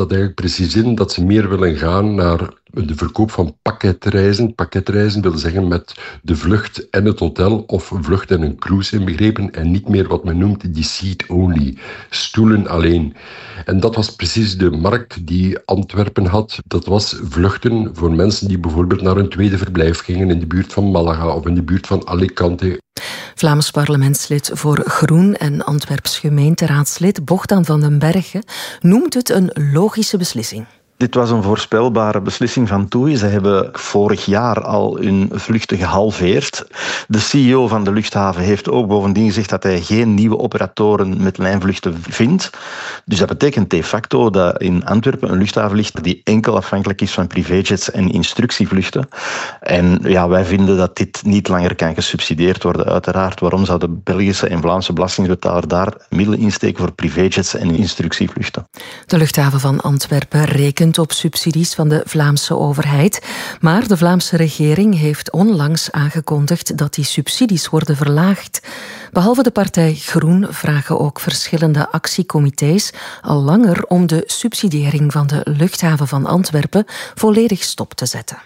dat eigenlijk precies in dat ze meer willen gaan naar de verkoop van pakketreizen. Pakketreizen wil zeggen met de vlucht en het hotel of vlucht en een cruise inbegrepen en niet meer wat men noemt die seat only, stoelen alleen. En dat was precies de markt die Antwerpen had. Dat was vluchten voor mensen die bijvoorbeeld naar een tweede verblijf gingen in de buurt van Malaga of in de buurt van Alicante. Vlaams parlementslid voor Groen en Antwerps gemeenteraadslid Bogdan van den Bergen noemt het een logische beslissing. Dit was een voorspelbare beslissing van TUI. Ze hebben vorig jaar al hun vluchten gehalveerd. De CEO van de luchthaven heeft ook bovendien gezegd dat hij geen nieuwe operatoren met lijnvluchten vindt. Dus dat betekent de facto dat in Antwerpen een luchthaven ligt die enkel afhankelijk is van privéjets en instructievluchten. En ja, wij vinden dat dit niet langer kan gesubsidieerd worden. Uiteraard, waarom zou de Belgische en Vlaamse belastingbetaler daar middelen insteken voor privéjets en instructievluchten? De luchthaven van Antwerpen rekent op subsidies van de Vlaamse overheid. Maar de Vlaamse regering heeft onlangs aangekondigd dat die subsidies worden verlaagd. Behalve de partij Groen vragen ook verschillende actiecomité's al langer om de subsidiëring van de luchthaven van Antwerpen volledig stop te zetten.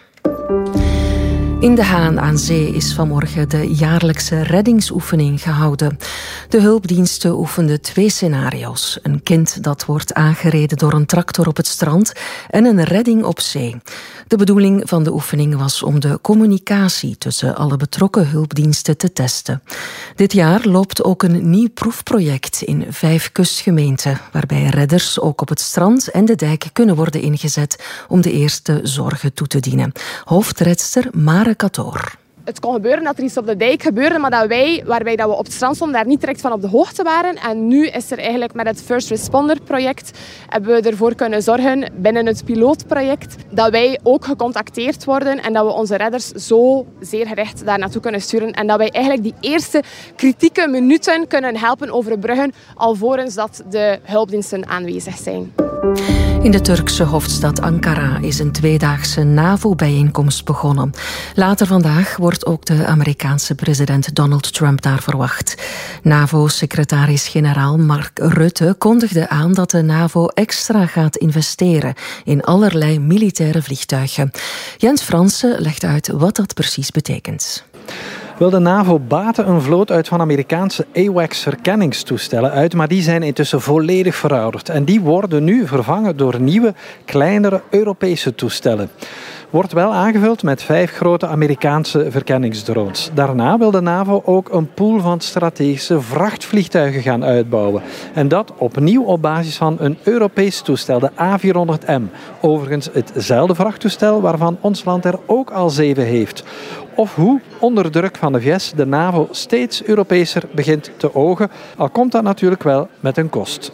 In De Haan aan Zee is vanmorgen de jaarlijkse reddingsoefening gehouden. De hulpdiensten oefenden 2 scenario's. Een kind dat wordt aangereden door een tractor op het strand en een redding op zee. De bedoeling van de oefening was om de communicatie tussen alle betrokken hulpdiensten te testen. Dit jaar loopt ook een nieuw proefproject in 5 kustgemeenten, waarbij redders ook op het strand en de dijk kunnen worden ingezet om de eerste zorgen toe te dienen. Hoofdredster Mare Katoor. Het kon gebeuren dat er iets op de dijk gebeurde, maar dat wij, waarbij dat we op het strand stonden, daar niet direct van op de hoogte waren. En nu is er eigenlijk met het First Responder project hebben we ervoor kunnen zorgen binnen het pilootproject dat wij ook gecontacteerd worden en dat we onze redders zo zeer gericht daar naartoe kunnen sturen. En dat wij eigenlijk die eerste kritieke minuten kunnen helpen overbruggen alvorens dat de hulpdiensten aanwezig zijn. In de Turkse hoofdstad Ankara is een 2-daagse NAVO-bijeenkomst begonnen. Later vandaag wordt ook de Amerikaanse president Donald Trump daar verwacht. NAVO-secretaris-generaal Mark Rutte kondigde aan dat de NAVO extra gaat investeren in allerlei militaire vliegtuigen. Jens Fransen legt uit wat dat precies betekent. Wel, de NAVO baatte een vloot uit van Amerikaanse AWACS-herkenningstoestellen uit, maar die zijn intussen volledig verouderd. En die worden nu vervangen door nieuwe, kleinere Europese toestellen. Wordt wel aangevuld met 5 grote Amerikaanse verkenningsdrones. Daarna wil de NAVO ook een pool van strategische vrachtvliegtuigen gaan uitbouwen. En dat opnieuw op basis van een Europees toestel, de A400M. Overigens hetzelfde vrachttoestel waarvan ons land er ook al 7 heeft. Of hoe onder druk van de VS de NAVO steeds Europeeser begint te ogen, al komt dat natuurlijk wel met een kost.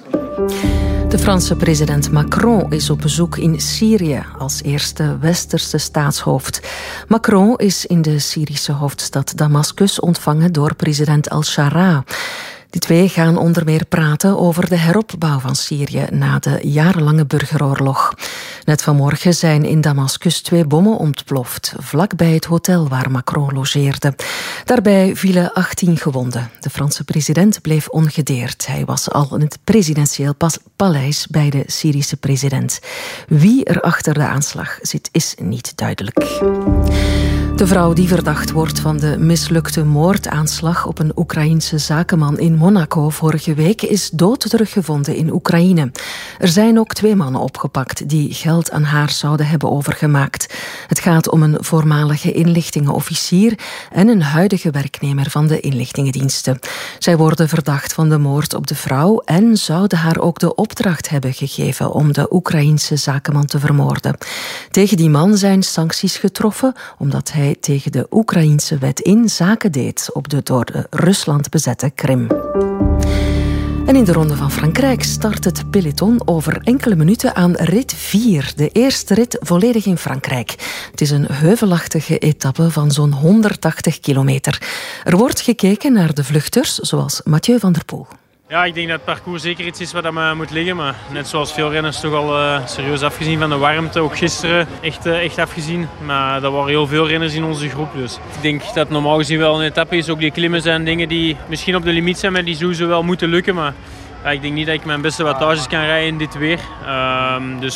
De Franse president Macron is op bezoek in Syrië als eerste westerse staatshoofd. Macron is in de Syrische hoofdstad Damascus ontvangen door president al-Shara. Die 2 gaan onder meer praten over de heropbouw van Syrië na de jarenlange burgeroorlog. Net vanmorgen zijn in Damascus 2 bommen ontploft, vlakbij het hotel waar Macron logeerde. Daarbij vielen 18 gewonden. De Franse president bleef ongedeerd. Hij was al in het presidentieel paleis bij de Syrische president. Wie er achter de aanslag zit, is niet duidelijk. De vrouw die verdacht wordt van de mislukte moordaanslag op een Oekraïense zakenman in Monaco vorige week is dood teruggevonden in Oekraïne. Er zijn ook 2 mannen opgepakt die geld aan haar zouden hebben overgemaakt. Het gaat om een voormalige inlichtingenofficier en een huidige werknemer van de inlichtingendiensten. Zij worden verdacht van de moord op de vrouw en zouden haar ook de opdracht hebben gegeven om de Oekraïense zakenman te vermoorden. Tegen die man zijn sancties getroffen omdat hij tegen de Oekraïense wet in zaken deed op de door Rusland bezette Krim. En in de Ronde van Frankrijk start het peloton over enkele minuten aan rit 4. De eerste rit volledig in Frankrijk. Het is een heuvelachtige etappe van zo'n 180 kilometer. Er wordt gekeken naar de vluchters, zoals Mathieu van der Poel. Ja, ik denk dat het parcours zeker iets is wat me moet liggen. Maar net zoals veel renners toch al serieus afgezien van de warmte. Ook gisteren echt afgezien. Maar er waren heel veel renners in onze groep. Dus ik denk dat het normaal gezien wel een etappe is. Ook die klimmen zijn dingen die misschien op de limiet zijn. Maar die sowieso wel moeten lukken. Maar ja, ik denk niet dat ik mijn beste wattages kan rijden in dit weer. Dus